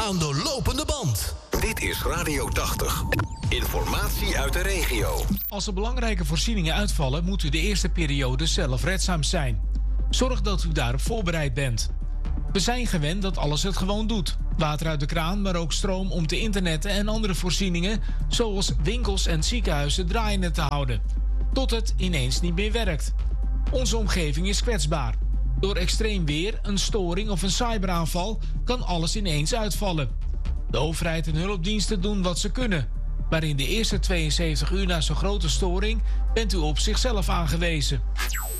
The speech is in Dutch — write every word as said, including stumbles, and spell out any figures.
aan de lopende band. Dit is Radio tachtig. Informatie uit de regio. Als er belangrijke voorzieningen uitvallen, moet u de eerste periode zelfredzaam zijn. Zorg dat u daarop voorbereid bent. We zijn gewend dat alles het gewoon doet. Water uit de kraan, maar ook stroom om te internetten en andere voorzieningen, zoals winkels en ziekenhuizen, draaiende te houden. Tot het ineens niet meer werkt. Onze omgeving is kwetsbaar. Door extreem weer, een storing of een cyberaanval kan alles ineens uitvallen. De overheid en hulpdiensten doen wat ze kunnen. Maar in de eerste tweeënzeventig uur na zo'n grote storing bent u op zichzelf aangewezen.